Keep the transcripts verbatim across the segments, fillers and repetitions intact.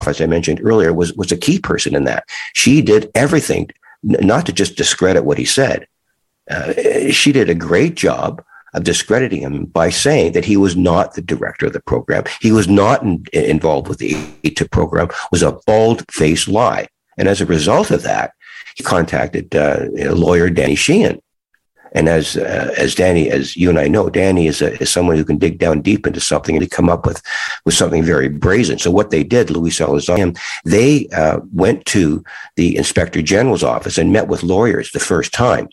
as I mentioned earlier, was, was a key person in that. She did everything, not to just discredit what he said. Uh, she did a great job of discrediting him by saying that he was not the director of the program. He was not in, involved with the A T I P program. It was a bald-faced lie. And as a result of that, he contacted uh, lawyer Danny Sheehan. And as uh, as Danny, as you and I know, Danny is, a, is someone who can dig down deep into something and come up with, with something very brazen. So what they did, Luis Elizondo, they uh, went to the Inspector General's office and met with lawyers the first time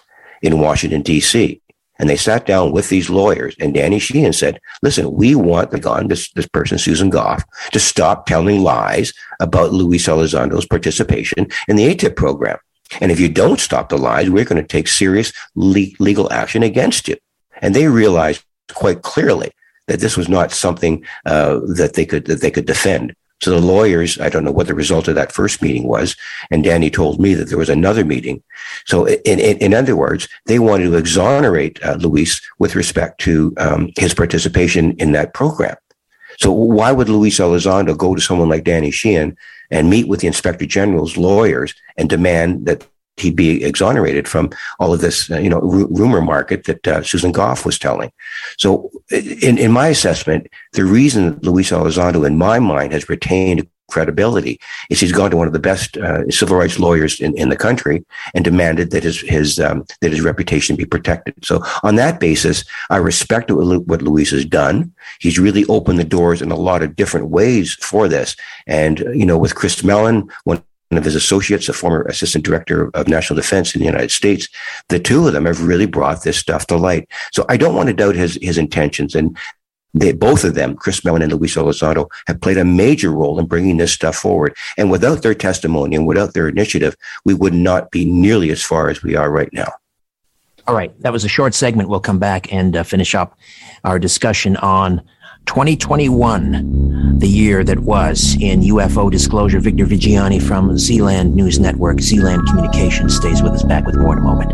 in Washington, D C. And they sat down with these lawyers, and Danny Sheehan said, listen, we want the gun, this, this person, Susan Goff, to stop telling lies about Luis Elizondo's participation in the A T I P program. And if you don't stop the lies, we're going to take serious le- legal action against you. And they realized quite clearly that this was not something uh, that they could that they could defend. So the lawyers, I don't know what the result of that first meeting was, and Danny told me that there was another meeting. So in, in, in other words, they wanted to exonerate uh, Luis with respect to um, his participation in that program. So why would Luis Elizondo go to someone like Danny Sheehan and meet with the Inspector General's lawyers and demand that he be exonerated from all of this, uh, you know, r- rumor market that uh, Susan Goff was telling? So in, in my assessment, the reason that Luis Elizondo, in my mind, has retained credibility is he's gone to one of the best uh, civil rights lawyers in, in the country and demanded that his his um, that his reputation be protected. So on that basis, I respect what, what Luis has done. He's really opened the doors in a lot of different ways for this. And, you know, with Chris Mellon, one of his associates, a former assistant director of national defense in the United States, the two of them have really brought this stuff to light. So I don't want to doubt his his intentions. And they, both of them, Chris Mellon and Luis Elizondo, have played a major role in bringing this stuff forward. And without their testimony and without their initiative, we would not be nearly as far as we are right now. All right. That was a short segment. We'll come back and uh, finish up our discussion on twenty twenty-one, the year that was in U F O disclosure. Victor Viggiani from Zealand News Network, Zealand Communications, stays with us. Back with more in a moment.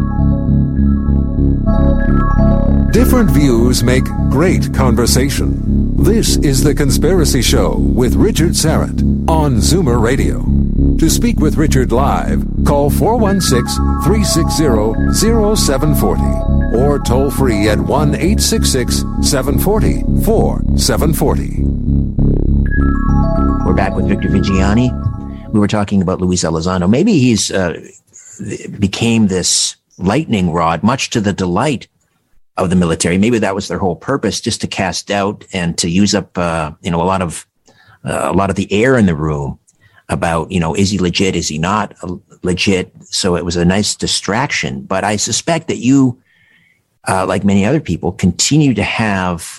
Different views make great conversation. This is The Conspiracy Show with Richard Syrett on Zoomer Radio. To speak with Richard live, call four one six, three six zero, zero seven four zero or toll free at one eight six six, seven four zero, four seven four zero. We're back with Victor Viggiani. We were talking about Luis Elizondo. Maybe he's uh, became this lightning rod, much to the delight of the military. Maybe that was their whole purpose, just to cast doubt and to use up, uh, you know, a lot of uh, a lot of the air in the room about, you know, is he legit? Is he not legit? So it was a nice distraction. But I suspect that you, uh, like many other people, continue to have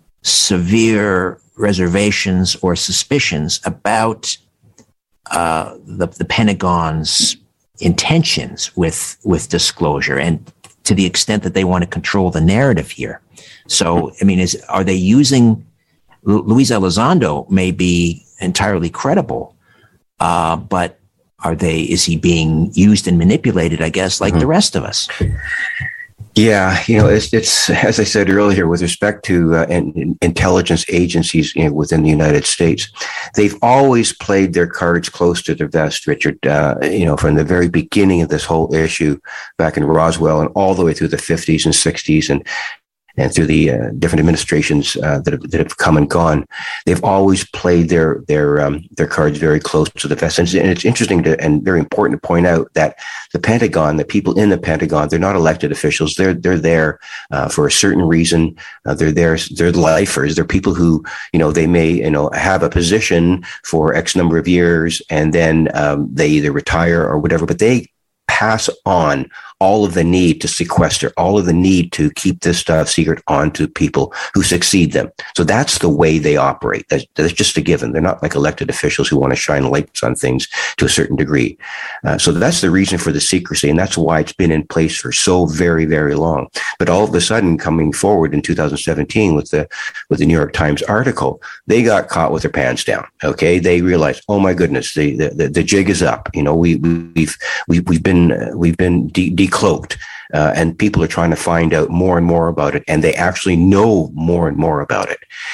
severe reservations or suspicions about uh, the, the Pentagon's intentions with with disclosure, and to the extent that they want to control the narrative here. So, I mean, is are they using Luis Elizondo may be entirely credible, uh, but are they? Is he being used and manipulated? I guess, like mm-hmm. the rest of us. Yeah, you know, it's, it's as I said earlier, with respect to uh, in, intelligence agencies, you know, within the United States, they've always played their cards close to their vest, Richard. Uh, you know, from the very beginning of this whole issue, back in Roswell, and all the way through the fifties and sixties, and and through the uh, different administrations uh, that have, that have come and gone, they've always played their their um, their cards very close to the vest. And it's interesting to, and very important to point out that the Pentagon, the people in the Pentagon, they're not elected officials. They're they're there uh, for a certain reason. Uh, they're there. They're lifers. They're people who, you know, they may, you know, have a position for X number of years, and then um, they either retire or whatever. But they pass on all of the need to sequester, all of the need to keep this stuff secret onto people who succeed them. So that's the way they operate. That's, that's just a given. They're not like elected officials who want to shine lights on things to a certain degree. Uh, so that's the reason for the secrecy, and that's why it's been in place for so very, very long. But all of a sudden, coming forward in two thousand seventeen with the with the New York Times article, they got caught with their pants down. Okay, they realized, oh my goodness, the the, the, the jig is up. You know, we, we we've we, we've been uh, we've been de- decloaked. Uh, and people are trying to find out more and more about it, and they actually know more and more about it.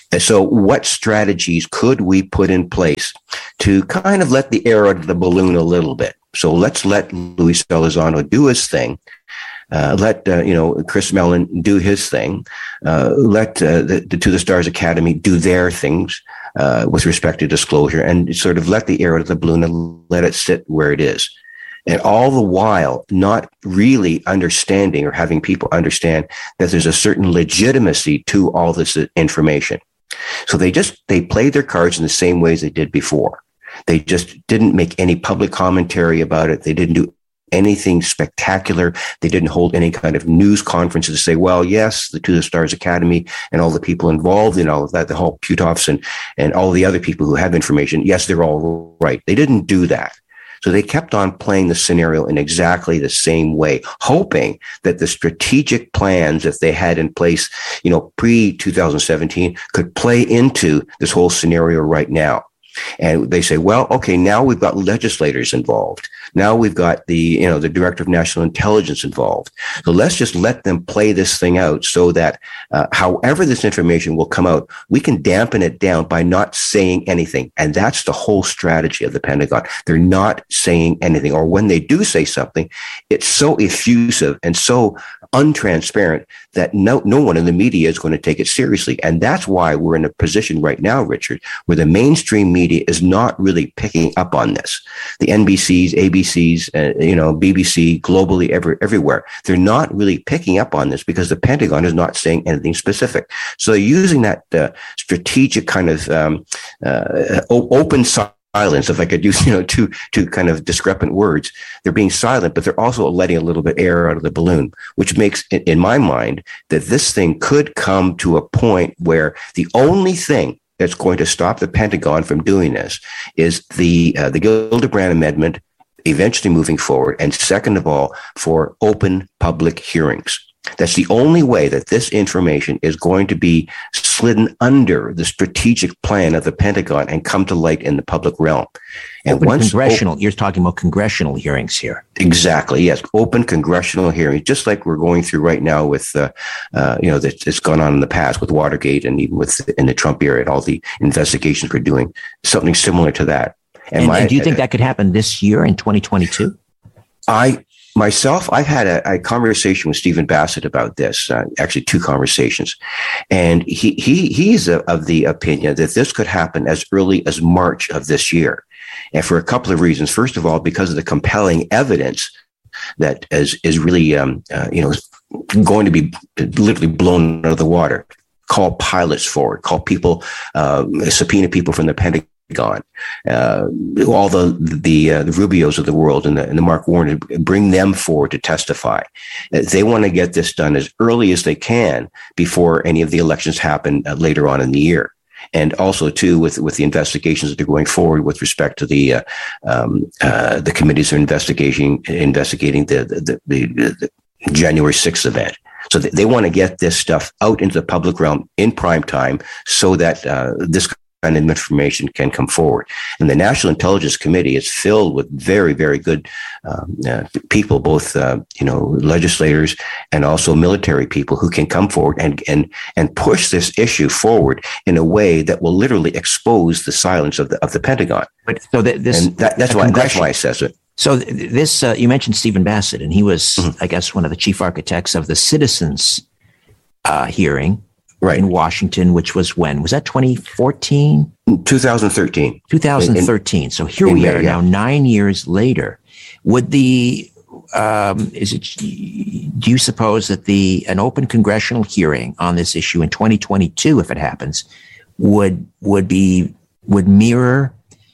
And so what strategies could we put in place to kind of let the air out of the balloon a little bit? So let's let Luis Elizondo do his thing. Uh, let, uh, you know, Chris Mellon do his thing. Uh, let uh, the, the To the Stars Academy do their things uh, with respect to disclosure, and sort of let the air out of the balloon and let it sit where it is. And all the while, not really understanding or having people understand that there's a certain legitimacy to all this information. So they just, they played their cards in the same ways they did before. They just didn't make any public commentary about it. They didn't do anything spectacular. They didn't hold any kind of news conferences to say, well, yes, the To the Stars Academy and all the people involved in all of that, the whole Putoffs and, and all the other people who have information, yes, they're all right. They didn't do that. So they kept on playing the scenario in exactly the same way, hoping that the strategic plans that they had in place, you know, pre twenty seventeen could play into this whole scenario right now. And they say, well, okay, now we've got legislators involved. Now we've got the, you know, the Director of National Intelligence involved. So let's just let them play this thing out so that uh, however this information will come out, we can dampen it down by not saying anything. And that's the whole strategy of the Pentagon. They're not saying anything. Or when they do say something, it's so effusive and so untransparent that no, no one in the media is going to take it seriously. And that's why we're in a position right now, Richard, where the mainstream media is not really picking up on this. The N B Cs, A B Cs, uh, you know, B B C, globally, every, everywhere, they're not really picking up on this because the Pentagon is not saying anything specific. So they're using that uh, strategic kind of um, uh, open side. Silence, if I could use, you know, two two kind of discrepant words. They're being silent, but they're also letting a little bit air out of the balloon, which makes, in my mind, that this thing could come to a point where the only thing that's going to stop the Pentagon from doing this is the uh, the Gillibrand Amendment eventually moving forward, and second of all, for open public hearings. That's the only way that this information is going to be slidden under the strategic plan of the Pentagon and come to light in the public realm. And open once congressional, op- you're talking about congressional hearings here. Exactly. Yes. Open congressional hearings, just like we're going through right now with, uh, uh, you know, that it's gone on in the past with Watergate and even with in the Trump era and all the investigations we're doing, something similar to that. And, and, my, and do you think uh, that could happen this year in twenty twenty-two? I, Myself, I've had a, a conversation with Stephen Bassett about this, uh, actually two conversations. And he, he, he's a, of the opinion that this could happen as early as March of this year. And for a couple of reasons. First of all, because of the compelling evidence that is, is really, um, uh, you know, going to be literally blown out of the water. Call pilots forward, call people, uh, subpoena people from the Pentagon. Gone, uh, all the the, uh, the Rubios of the world and the, and the Mark Warren, bring them forward to testify. They want to get this done as early as they can before any of the elections happen uh, later on in the year. And also, too, with, with the investigations that are going forward with respect to the uh, um, uh, the committees of investigation investigating the the, the, the, the January sixth event. So they, they want to get this stuff out into the public realm in prime time so that uh, this kind of information can come forward. And the National Intelligence Committee is filled with very, very good um, uh, people, both, uh, you know, legislators and also military people who can come forward and, and, and push this issue forward in a way that will literally expose the silence of the, of the Pentagon. But so that this, and that, that's why, that's why I says it. So this, uh, you mentioned Stephen Bassett, and he was, mm-hmm. I guess, one of the chief architects of the citizens uh, hearing. Right. In Washington, which was when? Was that twenty fourteen? twenty thirteen. twenty thirteen. In, so here we are yeah. now, nine years later. Would the, um, is it, do you suppose that the, an open congressional hearing on this issue in twenty twenty-two, if it happens, would, would be, would mirror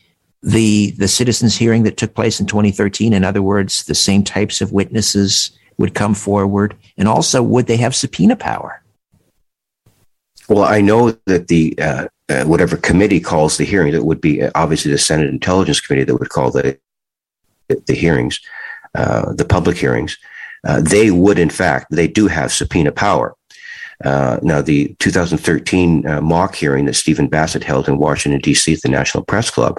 the, the citizens hearing that took place in twenty thirteen? In other words, the same types of witnesses would come forward, and also would they have subpoena power? Well, I know that the uh, uh, whatever committee calls the hearing, that would be uh, obviously the Senate Intelligence Committee that would call the the hearings, uh, the public hearings. Uh, they would, in fact, they do have subpoena power. Uh, now, the two thousand thirteen uh, mock hearing that Stephen Bassett held in Washington, D C at the National Press Club,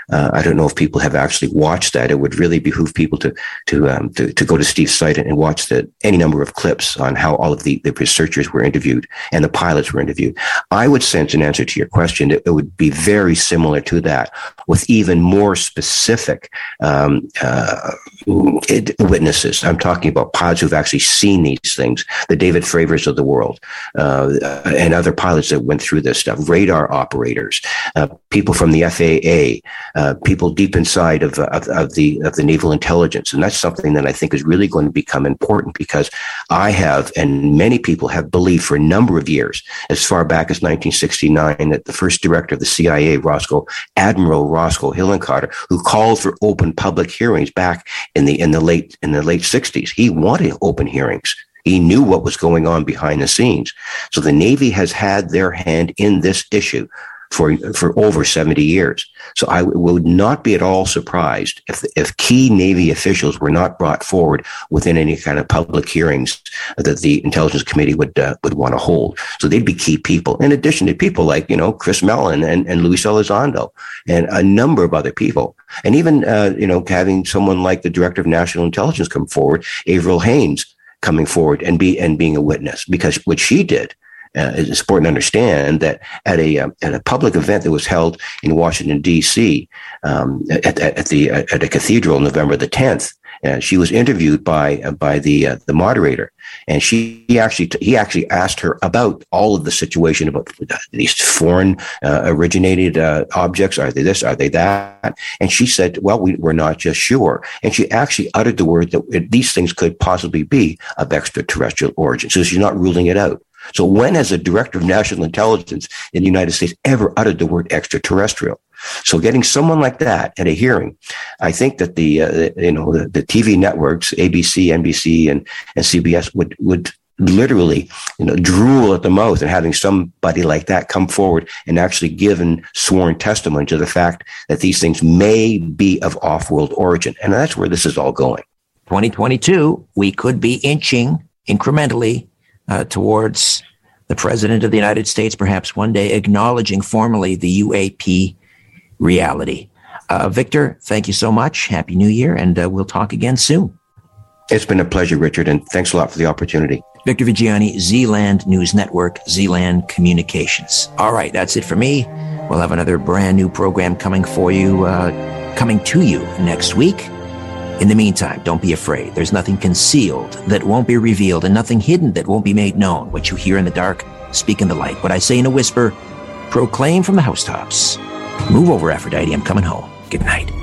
Uh, I don't know if people have actually watched that. It would really behoove people to to um, to, to go to Steve's site and watch the any number of clips on how all of the, the researchers were interviewed and the pilots were interviewed. I would sense, in answer to your question, it, it would be very similar to that, with even more specific um, uh, it, witnesses. I'm talking about pilots who've actually seen these things, the David Fravors of the world, uh, and other pilots that went through this stuff, radar operators, uh, people from the F A A, uh, people deep inside of, of, of the of the naval intelligence. And that's something that I think is really going to become important, because I have, and many people have believed for a number of years, as far back as nineteen sixty-nine, that the first director of the C I A, Roscoe, Admiral Roscoe Hillenkotter, who called for open public hearings back in the in the late in the late sixties, he wanted open hearings. He knew what was going on behind the scenes. So the Navy has had their hand in this issue for for over seventy years. So I would not be at all surprised if if key Navy officials were not brought forward within any kind of public hearings that the Intelligence Committee would uh, would want to hold. So they'd be key people, in addition to people like, you know, Chris Mellon and, and Luis Elizondo and a number of other people. And even, uh, you know, having someone like the Director of National Intelligence come forward, Avril Haines, coming forward and be and being a witness, because what she did, uh, it's important to understand that at a um, at a public event that was held in Washington D C um, at, at the at a cathedral, November the tenth, uh, she was interviewed by uh, by the uh, the moderator, and she he actually he actually asked her about all of the situation, about these foreign uh, originated uh, objects. Are they this? Are they that? And she said, well, we, we're not just sure. And she actually uttered the word that these things could possibly be of extraterrestrial origin. So she's not ruling it out. So when has a director of national intelligence in the United States ever uttered the word extraterrestrial? So getting someone like that at a hearing, I think that the uh, you know the, the T V networks, A B C, N B C, and, and C B S would would literally you know drool at the mouth, and having somebody like that come forward and actually given sworn testimony to the fact that these things may be of off-world origin. And that's where this is all going. twenty twenty-two, we could be inching incrementally uh, towards the President of the United States perhaps one day acknowledging formally the U A P reality. Uh, Victor, thank you so much. Happy New Year, and uh, we'll talk again soon. It's been a pleasure, Richard, and thanks a lot for the opportunity. Victor Viggiani, Zealand News Network, Zealand Communications. All right, that's it for me. We'll have another brand new program coming for you, uh, coming to you next week. In the meantime, don't be afraid. There's nothing concealed that won't be revealed, and nothing hidden that won't be made known. What you hear in the dark, speak in the light. What I say in a whisper, proclaim from the housetops. Move over, Aphrodite. I'm coming home. Good night.